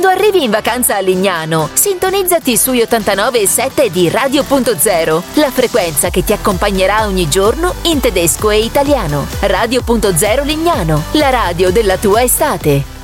Quando arrivi in vacanza a Lignano, sintonizzati sugli 89,7 di Radio.0, la frequenza che ti accompagnerà ogni giorno in tedesco e italiano. Radio.0 Lignano, la radio della tua estate.